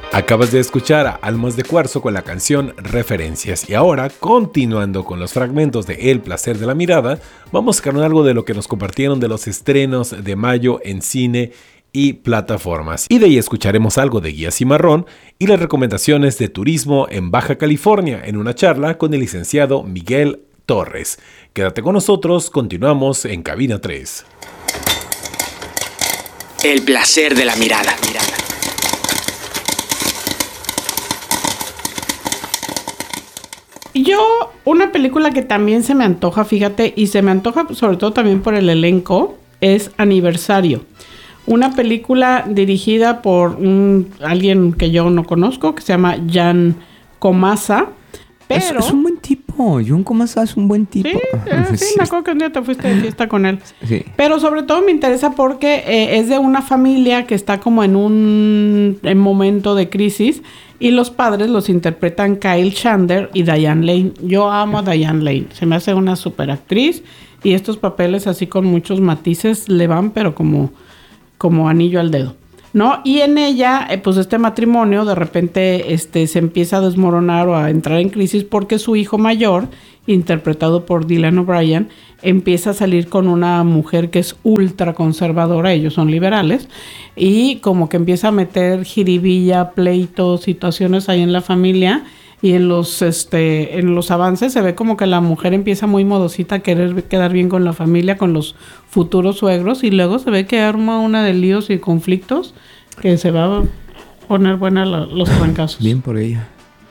Acabas de escuchar a Almas de Cuarzo con la canción Referencias y ahora, continuando con los fragmentos de El placer de la mirada, vamos con algo de lo que nos compartieron de los estrenos de mayo en cine y plataformas. Y de ahí escucharemos algo de Guía Cimarrón y las recomendaciones de turismo en Baja California en una charla con el licenciado Miguel Torres. Quédate con nosotros, continuamos en Cabina 3. El placer de la mirada. Yo, una película que también se me antoja, fíjate, y se me antoja sobre todo también por el elenco, es Aniversario. Una película dirigida por alguien que yo no conozco, que se llama Jan Komasa. Pero es un buen tipo. Jan Komasa es un buen tipo. Sí, me acuerdo que un día te fuiste de fiesta con él. Sí. Pero sobre todo me interesa porque es de una familia que está como en un momento de crisis y los padres los interpretan Kyle Chandler y Diane Lane. Yo amo a Diane Lane. Se me hace una super actriz y estos papeles así con muchos matices le van, pero como anillo al dedo, ¿no? Y en ella, pues este matrimonio de repente se empieza a desmoronar o a entrar en crisis porque su hijo mayor, interpretado por Dylan O'Brien, empieza a salir con una mujer que es ultra conservadora, ellos son liberales, y como que empieza a meter jiribilla, pleitos, situaciones ahí en la familia. Y en los avances se ve como que la mujer empieza muy modosita a querer quedar bien con la familia, con los futuros suegros, y luego se ve que arma una de líos y conflictos que se va a poner buena los trancazos. Bien por ella.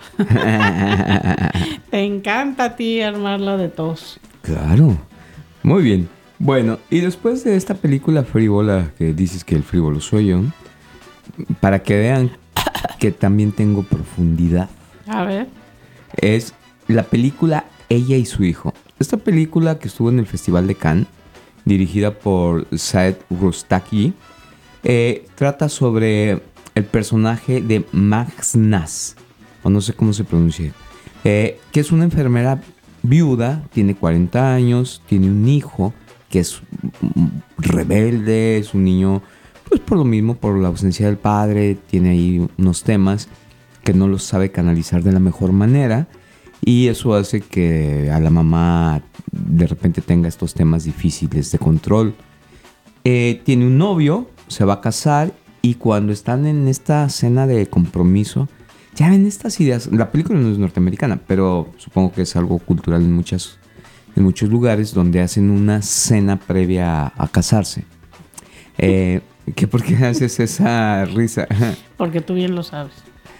Te encanta a ti armarla de tos. Claro. Muy bien. Bueno, y después de esta película frívola, que dices que el frívolo soy yo, para que vean que también tengo profundidad, a ver. es la película Ella y su hijo. Esta película que estuvo en el Festival de Cannes, dirigida por Saeed Rostaki, trata sobre el personaje de Magnaz, o no sé cómo se pronuncia, que es una enfermera viuda, tiene 40 años, tiene un hijo que es rebelde, es un niño, pues por lo mismo, por la ausencia del padre, tiene ahí unos temas que no los sabe canalizar de la mejor manera y eso hace que a la mamá de repente tenga estos temas difíciles de control. Tiene un novio, se va a casar y cuando están en esta cena de compromiso, ya ven estas ideas. La película no es norteamericana, pero supongo que es algo cultural en muchos lugares donde hacen una cena previa a casarse. ¿Por qué haces esa risa? Porque tú bien lo sabes.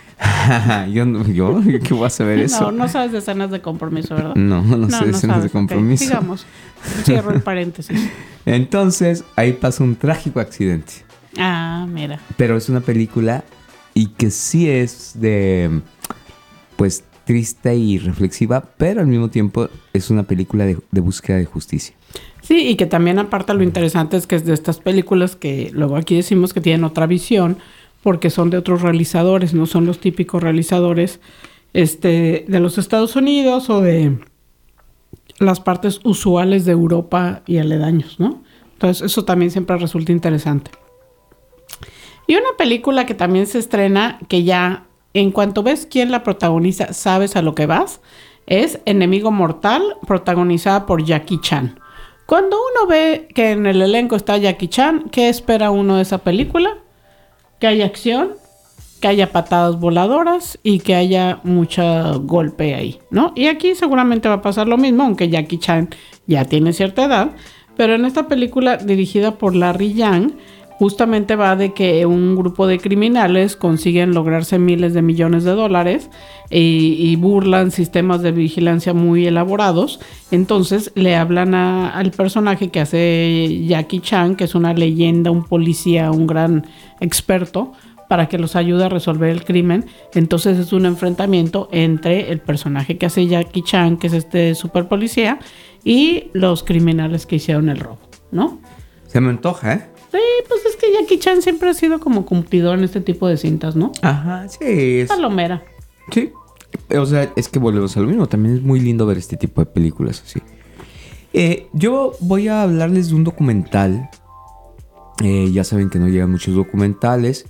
¿Yo? ¿Qué voy a saber eso? No sabes de escenas de compromiso, ¿verdad? No sé de escenas de compromiso. Okay, sigamos. Cierro el paréntesis. Entonces, ahí pasa un trágico accidente. Ah, mira. Pero es una película y que sí es de, pues, triste y reflexiva, pero al mismo tiempo es una película de búsqueda de justicia. Sí, y que también aparte lo interesante es que es de estas películas que luego aquí decimos que tienen otra visión, porque son de otros realizadores, no son los típicos realizadores de los Estados Unidos o de las partes usuales de Europa y aledaños, ¿no? Entonces eso también siempre resulta interesante. Y una película que también se estrena, que ya en cuanto ves quién la protagoniza, sabes a lo que vas, es Enemigo Mortal, protagonizada por Jackie Chan. Cuando uno ve que en el elenco está Jackie Chan, ¿qué espera uno de esa película? Que haya acción, que haya patadas voladoras y que haya mucho golpe ahí, ¿no? Y aquí seguramente va a pasar lo mismo, aunque Jackie Chan ya tiene cierta edad, pero en esta película dirigida por Larry Yang, justamente va de que un grupo de criminales consiguen lograrse miles de millones de dólares y burlan sistemas de vigilancia muy elaborados. Entonces le hablan al personaje que hace Jackie Chan, que es una leyenda, un policía, un gran experto, para que los ayude a resolver el crimen. Entonces es un enfrentamiento entre el personaje que hace Jackie Chan, que es este super policía, y los criminales que hicieron el robo, ¿no? Se me antoja, ¿eh? Sí, pues es que Jackie Chan siempre ha sido como cumplidor en este tipo de cintas, ¿no? Ajá, sí. Palomera. Sí. O sea, es que volvemos a lo mismo. También es muy lindo ver este tipo de películas así. Yo voy a hablarles de un documental. Ya saben que no llegan muchos documentales.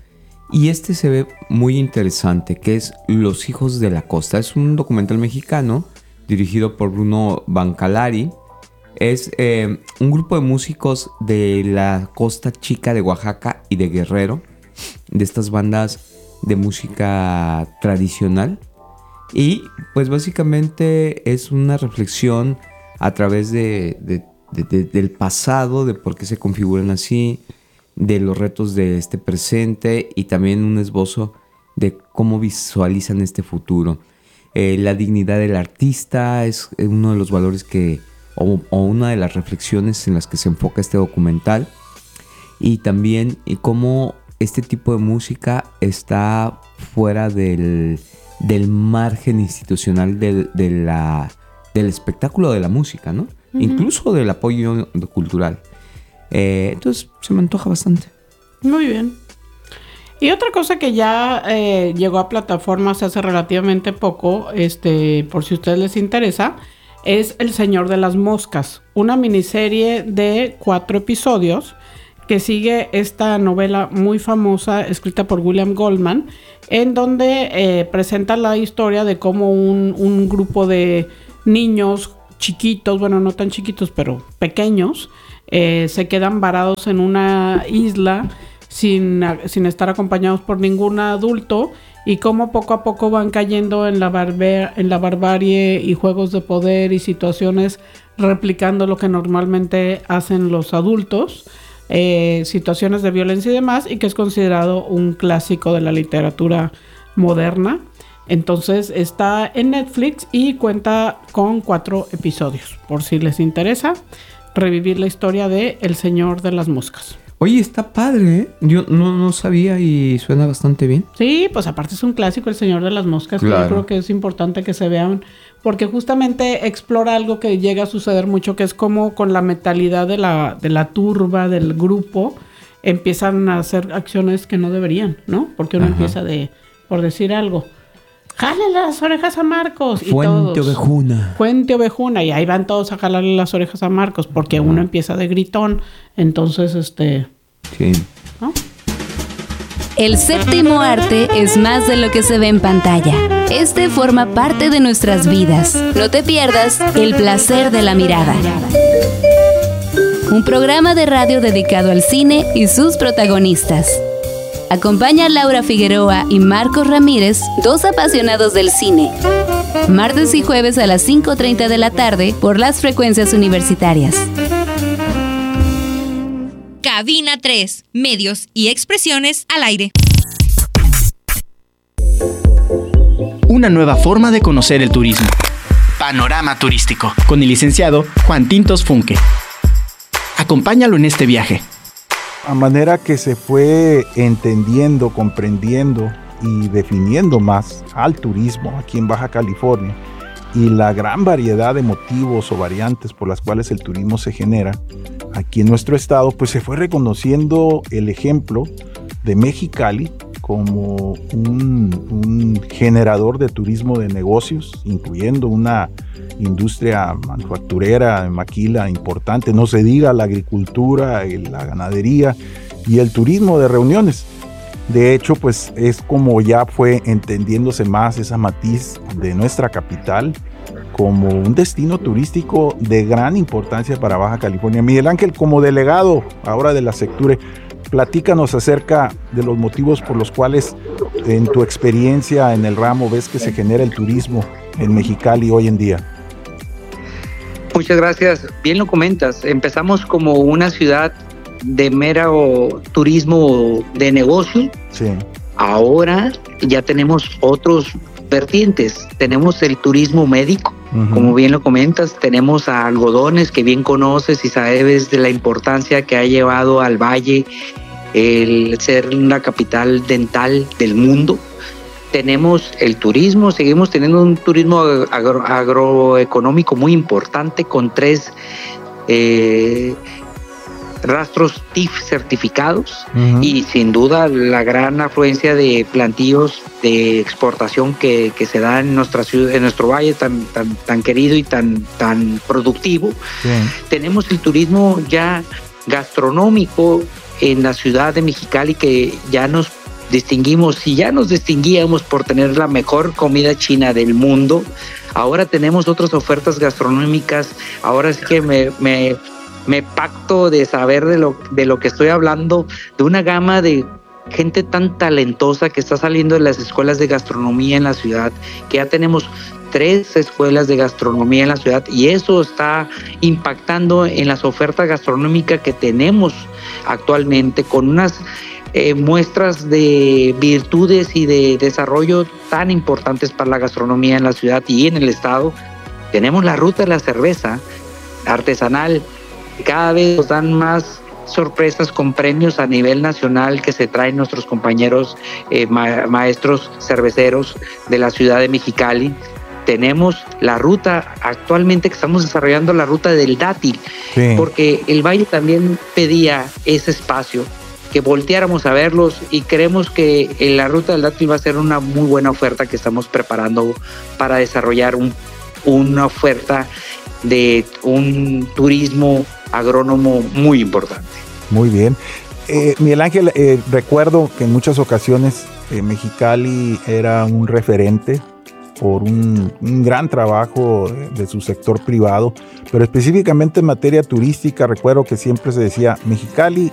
Y este se ve muy interesante, que es Los Hijos de la Costa. Es un documental mexicano dirigido por Bruno Bancalari. Es un grupo de músicos de la Costa Chica de Oaxaca y de Guerrero, de estas bandas de música tradicional. Y pues básicamente es una reflexión a través del pasado, de por qué se configuran así, de los retos de este presente y también un esbozo de cómo visualizan este futuro. La dignidad del artista es uno de los valores o una de las reflexiones en las que se enfoca este documental, y también cómo este tipo de música está fuera del margen institucional del espectáculo de la música, ¿no? Uh-huh. Incluso del apoyo cultural. Entonces se me antoja bastante. Muy bien. Y otra cosa que ya llegó a plataformas hace relativamente poco, por si a ustedes les interesa, es El Señor de las Moscas, una miniserie de 4 episodios que sigue esta novela muy famosa escrita por William Goldman, en donde presenta la historia de cómo un grupo de niños chiquitos, bueno, no tan chiquitos, pero pequeños, se quedan varados en una isla sin estar acompañados por ningún adulto, y cómo poco a poco van cayendo en la barbarie y juegos de poder y situaciones replicando lo que normalmente hacen los adultos, situaciones de violencia y demás, y que es considerado un clásico de la literatura moderna. Entonces está en Netflix y cuenta con 4 episodios, por si les interesa revivir la historia de El Señor de las Moscas. Oye, está padre, ¿eh? Yo no sabía y suena bastante bien. Sí, pues aparte es un clásico, El Señor de las Moscas, claro. Que yo creo que es importante que se vean, porque justamente explora algo que llega a suceder mucho, que es como con la mentalidad de la turba, del grupo, empiezan a hacer acciones que no deberían, ¿no? Porque uno empieza por decir algo, ¡jale las orejas a Marcos! Y Fuente Ovejuna. Fuente Ovejuna. Y ahí van todos a jalarle las orejas a Marcos, porque uno empieza de gritón. Entonces, Sí. ¿no? El séptimo arte es más de lo que se ve en pantalla. Este forma parte de nuestras vidas. No te pierdas El Placer de la Mirada. Un programa de radio dedicado al cine y sus protagonistas. Acompaña a Laura Figueroa y Marcos Ramírez, 2 apasionados del cine. Martes y jueves a las 5:30 de la tarde por las frecuencias universitarias. Cabina 3, medios y expresiones al aire. Una nueva forma de conocer el turismo. Panorama turístico. Con el licenciado Juan Tintos Funke. Acompáñalo en este viaje. A manera que se fue entendiendo, comprendiendo y definiendo más al turismo aquí en Baja California, y la gran variedad de motivos o variantes por las cuales el turismo se genera aquí en nuestro estado, pues se fue reconociendo el ejemplo de Mexicali como un generador de turismo de negocios, incluyendo una industria manufacturera, maquila importante, no se diga la agricultura, la ganadería y el turismo de reuniones. De hecho, pues es como ya fue entendiéndose más esa matiz de nuestra capital como un destino turístico de gran importancia para Baja California. Miguel Ángel, como delegado ahora de la Secture, platícanos acerca de los motivos por los cuales en tu experiencia en el ramo ves que se genera el turismo en Mexicali hoy en día. Muchas gracias. Bien lo comentas. Empezamos como una ciudad de mero turismo de negocio. Sí. Ahora ya tenemos otros vertientes. Tenemos el turismo médico, como bien lo comentas. Tenemos a Algodones, que bien conoces y sabes de la importancia que ha llevado al Valle el ser una capital dental del mundo. Tenemos el turismo, seguimos teniendo un turismo agroeconómico muy importante con 3 rastros TIF certificados, y sin duda la gran afluencia de plantíos de exportación que se da en nuestra ciudad, en nuestro valle tan querido y tan productivo. Sí. Tenemos el turismo ya gastronómico en la ciudad de Mexicali, que ya nos distinguimos, si ya nos distinguíamos por tener la mejor comida china del mundo, ahora tenemos otras ofertas gastronómicas. Ahora sí que me pacto de saber de lo que estoy hablando, de una gama de gente tan talentosa que está saliendo de las escuelas de gastronomía en la ciudad, que ya tenemos 3 escuelas de gastronomía en la ciudad, y eso está impactando en las ofertas gastronómicas que tenemos actualmente, con unas muestras de virtudes y de desarrollo tan importantes para la gastronomía en la ciudad y en el estado. Tenemos la ruta de la cerveza artesanal, cada vez nos dan más sorpresas con premios a nivel nacional que se traen nuestros compañeros maestros cerveceros de la ciudad de Mexicali. Tenemos la ruta, actualmente que estamos desarrollando la ruta del dátil, sí, porque el Valle también pedía ese espacio, que volteáramos a verlos, y creemos que la ruta del dátil va a ser una muy buena oferta que estamos preparando para desarrollar una oferta de un turismo agrónomo muy importante. Muy bien. Miguel Ángel, recuerdo que en muchas ocasiones Mexicali era un referente por un gran trabajo de su sector privado, pero específicamente en materia turística recuerdo que siempre se decía Mexicali